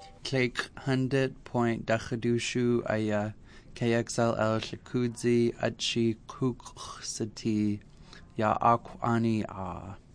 Cake 100.Dakadushu Aya KXLL Shakudzi Achi Kuksati Ya Akwani A.